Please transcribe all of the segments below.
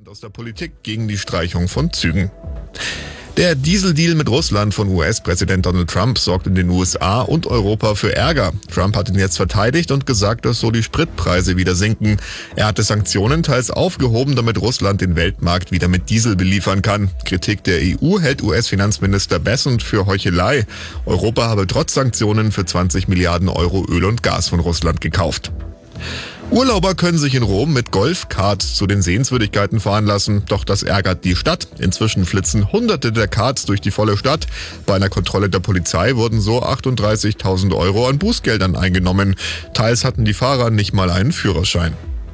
aus der Politik gegen die Streichung von Zügen. Der Dieseldeal mit Russland von US-Präsident Donald Trump sorgt in den USA und Europa für Ärger. Trump hat ihn jetzt verteidigt und gesagt, dass so die Spritpreise wieder sinken. Er hatte Sanktionen teils aufgehoben, damit Russland den Weltmarkt wieder mit Diesel beliefern kann. Kritik der EU hält US-Finanzminister Bessent für Heuchelei. Europa habe trotz Sanktionen für 20 Milliarden Euro Öl und Gas von Russland gekauft. Urlauber können sich in Rom mit Golfkarts zu den Sehenswürdigkeiten fahren lassen, doch das ärgert die Stadt. Inzwischen flitzen Hunderte der Karts durch die volle Stadt. Bei einer Kontrolle der Polizei wurden so 38.000 Euro an Bußgeldern eingenommen. Teils hatten die Fahrer nicht mal einen Führerschein.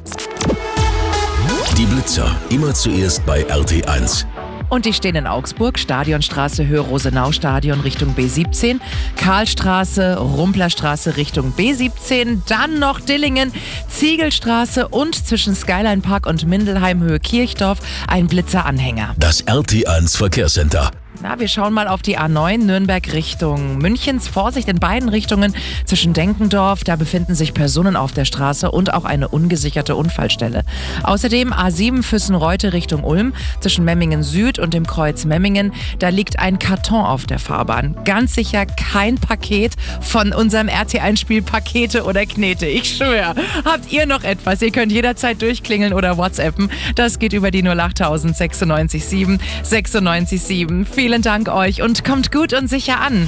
Die Blitzer, immer zuerst bei RT1. Und die stehen in Augsburg, Stadionstraße, Höhe Rosenau-Stadion Richtung B17, Karlstraße, Rumplerstraße Richtung B17, dann noch Dillingen, Ziegelstraße und zwischen Skyline Park und Mindelheim Höhe Kirchdorf ein Blitzeranhänger. Das RT1 Verkehrscenter. Na, wir schauen mal auf die A9 Nürnberg Richtung Münchens. Vorsicht in beiden Richtungen zwischen Denkendorf. Da befinden sich Personen auf der Straße und auch eine ungesicherte Unfallstelle. Außerdem A7 Füssen-Reute Richtung Ulm zwischen Memmingen Süd und dem Kreuz Memmingen. Da liegt ein Karton auf der Fahrbahn. Ganz sicher kein Paket von unserem RT1-Spiel Pakete oder Knete. Ich schwöre. Habt ihr noch etwas? Ihr könnt jederzeit durchklingeln oder WhatsAppen. Das geht über die 08000 96 7 96 7. Vielen Dank euch und kommt gut und sicher an.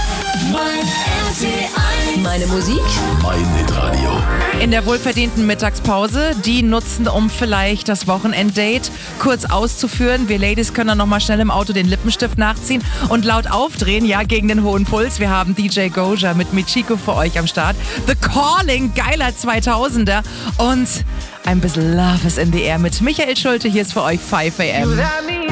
Meine Musik, Mein Hitradio. In der wohlverdienten Mittagspause, die nutzen, um vielleicht das Wochenenddate kurz auszuführen. Wir Ladies können dann nochmal schnell im Auto den Lippenstift nachziehen und laut aufdrehen, ja, gegen den hohen Puls. Wir haben DJ Goja mit Michiko für euch am Start. The Calling, geiler 2000er und ein bisschen Love is in the Air mit Michael Schulte. Hier ist für euch 5 AM.